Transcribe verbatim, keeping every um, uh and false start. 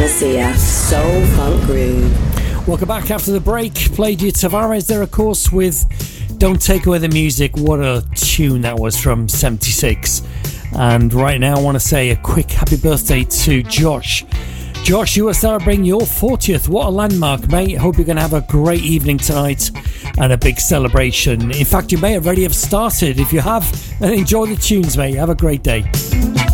Panacea Soul Funk Groove. Welcome back after the break. Played you Tavares there, of course, with Don't Take Away the Music. What a tune that was from seventy-six. And right now I want to say a quick happy birthday to Josh. Josh, you are celebrating your fortieth. What a landmark, mate. Hope you're going to have a great evening tonight and a big celebration. In fact, you may already have started. If you have, then enjoy the tunes, mate. Have a great day.